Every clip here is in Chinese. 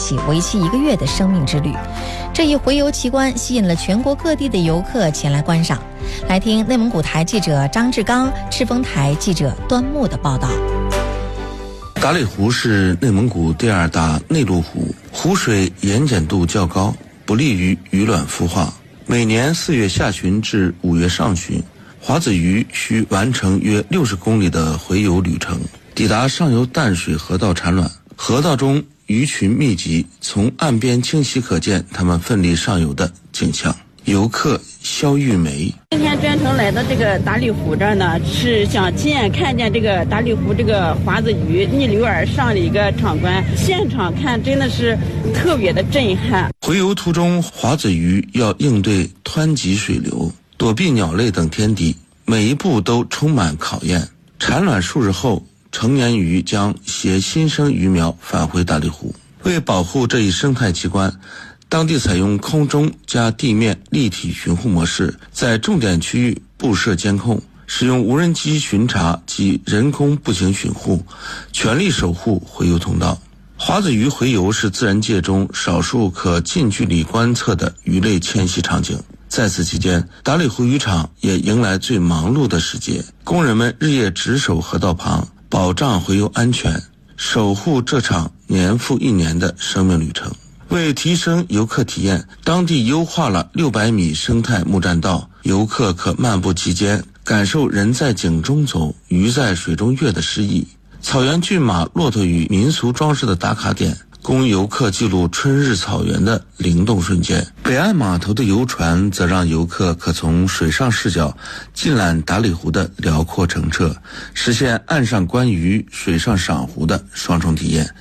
起为期1个月的生命之旅。这一回游奇观吸引了全国各地的游客前来观赏。来听内蒙古台记者张志刚、赤峰台记者端木的报道。 达里湖是内蒙古第2大内陆湖，湖水盐碱度较高，不利于鱼卵孵化。每年4月下旬至5月上旬，华子鱼需完成约60公里的回游旅程，抵达上游淡水河道产卵。河道中鱼群密集，从岸边清晰可见它们奋力上游的景象。游客肖玉梅： 今天专程来到这个达里湖这儿呢，是想亲眼看见这个达里湖这个华子鱼逆流而上的一个场观，现场看真的是特别的震撼。 回游途中，华子鱼要应对湍急水流、躲避鸟类等天敌，每一步都充满考验。产卵数日后，成年鱼将携新生鱼苗返回达里湖。为保护这一生态奇观，当地采用空中加地面立体巡护模式，在重点区域布设监控，使用无人机巡查及人工步行巡护，全力守护回游通道。华子鱼回游是自然界中少数可近距离观测的鱼类迁徙场景。在此期间，达里湖渔场也迎来最忙碌的时节，工人们日夜值守河道旁，保障回游安全，守护这场年复一年的生命旅程。为提升游客体验，当地优化了600米生态木栈道，游客可漫步其间，感受人在井中走，鱼在水中跃的诗意。草原骏马、骆驼与民俗装饰的打卡点，供游客记录春日草原的灵动瞬间。北岸码头的游船则让游客可从水上视角尽览达里湖的辽阔澄澈，实现岸上观鱼、水上赏湖的双重体验。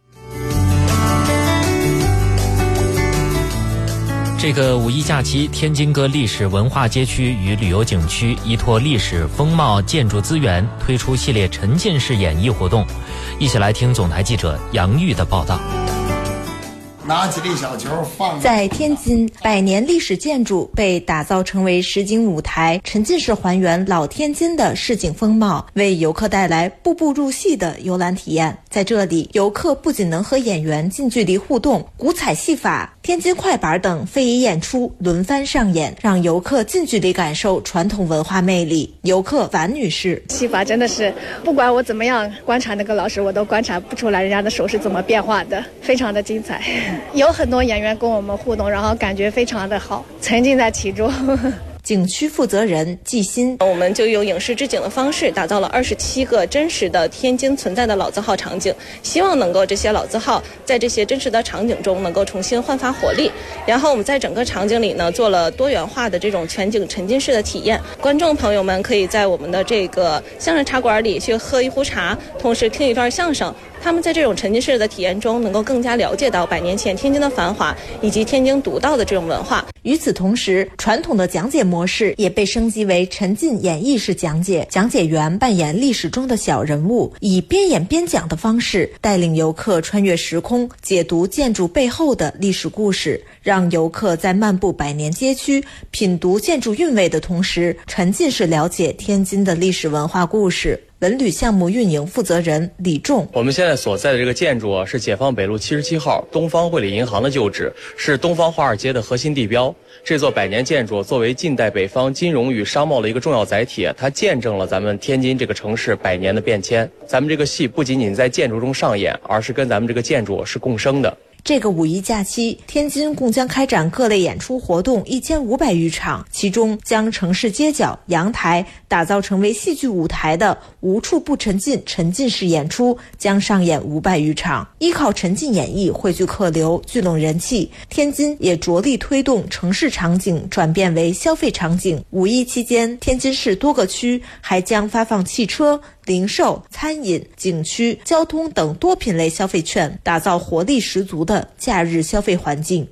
这个五一假期，天津各历史文化街区与旅游景区依托历史风貌、建筑资源，推出系列沉浸式演绎活动。一起来听总台记者杨玉的报道。 拿起粒小球放在天津，100年历史建筑被打造成为实景舞台，沉浸式还原老天津的市井风貌，为游客带来步步入戏的游览体验。在这里，游客不仅能和演员近距离互动，古彩戏法、天津快板等非遗演出轮番上演，让游客近距离感受传统文化魅力。游客樊女士： 戏法真的是，不管我怎么样观察那个老师，我都观察不出来人家的手是怎么变化的，非常的精彩。有很多演员跟我们互动，然后感觉非常的好，沉浸在其中。 景区负责人季新： 我们就用影视置景的方式打造了27个真实的天津存在的老字号场景，希望能够这些老字号在这些真实的场景中能够重新焕发活力。然后我们在整个场景里呢做了多元化的这种全景沉浸式的体验，观众朋友们可以在我们的这个相声茶馆里去喝一壶茶，同时听一段相声。他们在这种沉浸式的体验中能够更加了解到100年前天津的繁华以及天津独到的这种文化。 与此同时，传统的讲解模式也被升级为沉浸演绎式讲解，讲解员扮演历史中的小人物，以边演边讲的方式带领游客穿越时空，解读建筑背后的历史故事，让游客在漫步100年街区品读建筑韵味的同时，沉浸式了解天津的历史文化故事。文旅项目运营负责人李仲： 我们现在所在的这个建筑是解放北路77号东方汇理银行的旧址，是东方华尔街的核心地标。这座100年建筑作为近代北方金融与商贸的一个重要载体，它见证了咱们天津这个城市100年的变迁。咱们这个戏不仅仅在建筑中上演，而是跟咱们这个建筑是共生的。 这个五一假期，天津共将开展各类演出活动1500余场，其中将城市街角、阳台打造成为戏剧舞台的无处不沉浸沉浸式演出将上演500余场。依靠沉浸演绎汇聚客流，聚拢人气，天津也着力推动城市场景转变为消费场景。五一期间，天津市多个区还将发放汽车、零售、餐饮、景区、交通等多品类消费券，打造活力十足的假日消费环境。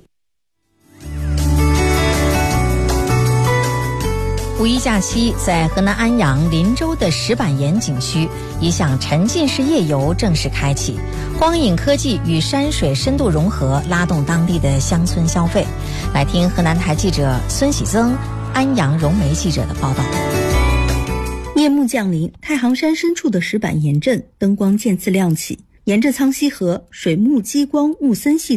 五一假期，在河南安阳林州的石板岩景区，一项沉浸式夜游正式开启。光影科技与山水深度融合，拉动当地的乡村消费。来听河南台记者孙喜增、安阳融媒记者的报道。 夜幕降临，太行山深处的石板岩镇灯光渐次亮起，沿着苍溪河水幕激光雾森系